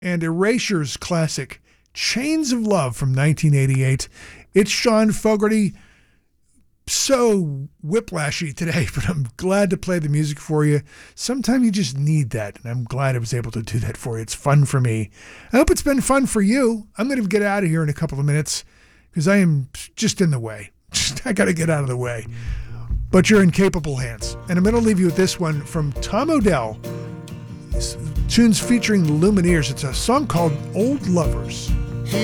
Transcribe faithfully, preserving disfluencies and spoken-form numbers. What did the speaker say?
and Erasure's classic Chains of Love from nineteen eighty-eight. It's Sean Fogarty. So whiplashy today, but I'm glad to play the music for you. Sometimes you just need that, and I'm glad I was able to do that for you. It's fun for me. I hope it's been fun for you. I'm going to get out of here in a couple of minutes because I am just in the way. Just, I got to get out of the way. But you're in capable hands. And I'm going to leave you with this one from Tom Odell. This tune's featuring the Lumineers. It's a song called Old Lovers.